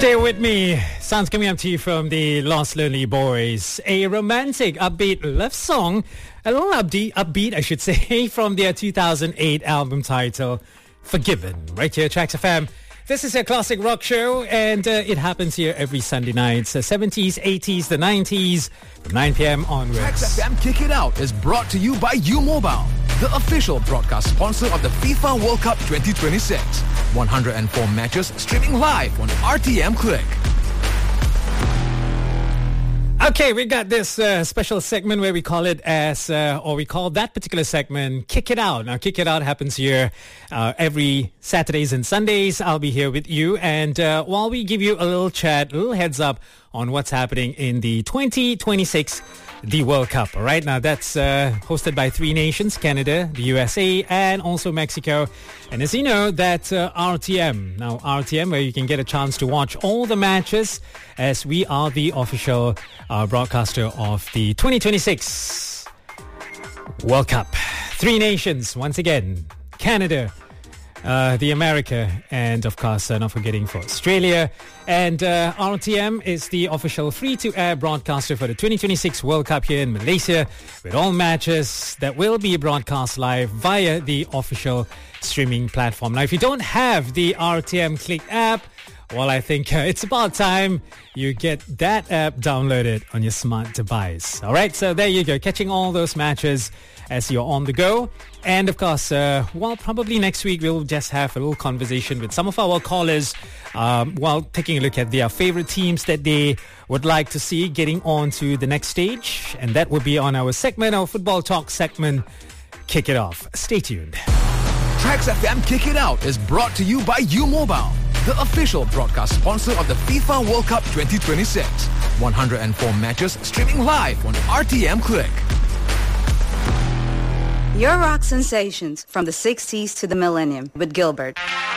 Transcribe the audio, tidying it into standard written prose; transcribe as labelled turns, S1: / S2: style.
S1: Stay with me. Sounds coming up to you from the Lost Lonely Boys. A romantic, upbeat love song. A little upbeat, I should say, from their 2008 album title, Forgiven. Right here, Tracks FM. This is a classic rock show, and it happens here every Sunday night. 70s, 80s, the 90s, from 9 p.m. onwards.
S2: Tracks FM Kick It Out is brought to you by U-Mobile, the official broadcast sponsor of the FIFA World Cup 2026. 104 matches streaming live on RTM Click.
S1: Okay, we got this special segment where we call it we call that particular segment Kick It Out. Now, Kick It Out happens here every Saturdays and Sundays. I'll be here with you. And while we give you a little chat, a little heads up on what's happening in the 2026 the World Cup. All right, now that's hosted by three nations, Canada, the USA, and also Mexico. And as you know, that's RTM. Now, RTM, where you can get a chance to watch all the matches as we are the official broadcaster of the 2026 World Cup. Three nations, once again, Canada, the America, and of course, not forgetting for Australia. And RTM is the official free-to-air broadcaster for the 2026 World Cup here in Malaysia, with all matches that will be broadcast live via the official streaming platform. Now, if you don't have the RTM Click app, well, I think it's about time you get that app downloaded on your smart device. All right, so there you go, catching all those matches as you're on the go. And of course, probably next week we'll just have a little conversation with some of our callers while taking a look at their favorite teams that they would like to see getting on to the next stage. And that will be on our segment, our Football Talk segment, Kick It Off. Stay tuned.
S2: Tracks FM Kick It Out is brought to you by U-Mobile, the official broadcast sponsor of the FIFA World Cup 2026. 104 matches streaming live on RTM Click.
S3: Your rock sensations from the 60s to the millennium with Gilbert.